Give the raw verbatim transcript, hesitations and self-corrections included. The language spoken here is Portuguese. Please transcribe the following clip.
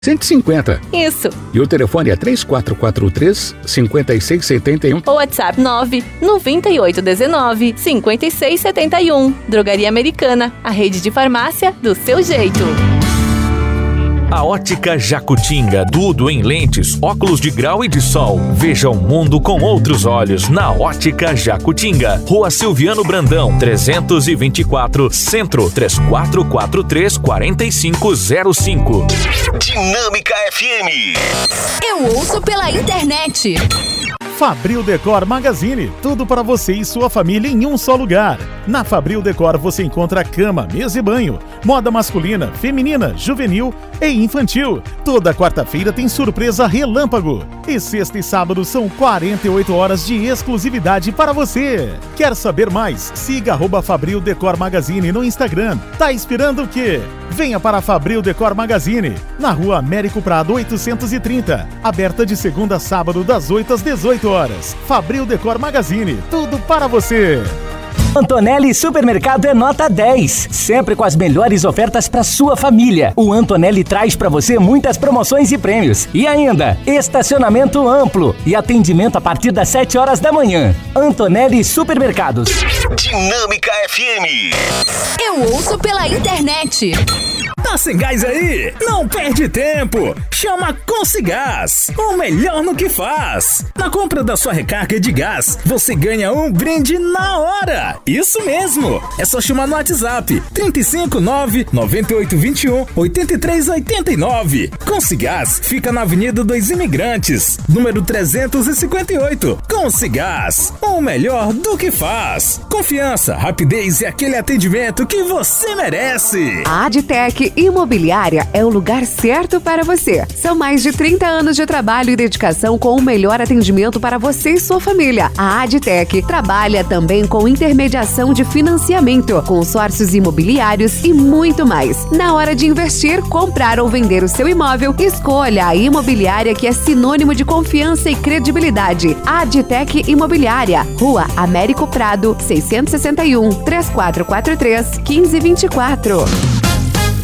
cento e cinquenta. Isso. E o telefone é três quatro quatro três, cinco seis sete um. O WhatsApp nove nove oito um nove, cinco seis sete um. Drogaria Americana, a rede de farmácia do seu jeito. A Ótica Jacutinga, tudo em lentes, óculos de grau e de sol. Veja o mundo com outros olhos na Ótica Jacutinga. Rua Silviano Brandão, trezentos e vinte e quatro, Centro, três quatro quatro três, quatro cinco zero cinco. Dinâmica F M. Eu ouço pela internet. Fabril Decor Magazine, tudo para você e sua família em um só lugar. Na Fabril Decor você encontra cama, mesa e banho, moda masculina, feminina, juvenil e infantil. Toda quarta-feira tem surpresa relâmpago. E sexta e sábado são quarenta e oito horas de exclusividade para você. Quer saber mais? Siga arroba Fabril Decor Magazine no Instagram. Tá esperando o quê? Venha para a Fabril Decor Magazine, na rua Américo Prado oitocentos e trinta, aberta de segunda a sábado das oito às dezoito horas. Fabril Decor Magazine, tudo para você. Antonelli Supermercado é nota dez, sempre com as melhores ofertas para sua família. O Antonelli traz para você muitas promoções e prêmios. E ainda, estacionamento amplo e atendimento a partir das sete horas da manhã. Antonelli Supermercados. Dinâmica F M. Eu ouço pela internet. Tá sem gás aí? Não perde tempo! Chama Consigás, o melhor no que faz. Na compra da sua recarga de gás, você ganha um brinde na hora. Isso mesmo! É só chamar no WhatsApp trinta e cinco, nove, noventa e oito, vinte e um, oitenta e três, oitenta e nove. Consigás fica na Avenida dos Imigrantes, número trezentos e cinquenta e oito. Consigás, o melhor do que faz. Confiança, rapidez e aquele atendimento que você merece. A Adtec Imobiliária é o lugar certo para você. São mais de trinta anos de trabalho e dedicação com o melhor atendimento para você e sua família. A Adtec trabalha também com intermediação de financiamento, consórcios imobiliários e muito mais. Na hora de investir, comprar ou vender o seu imóvel, escolha a imobiliária que é sinônimo de confiança e credibilidade. Adtec Imobiliária, Rua Américo Prado, seiscentos e sessenta e um, três quatro quatro três, um cinco dois quatro.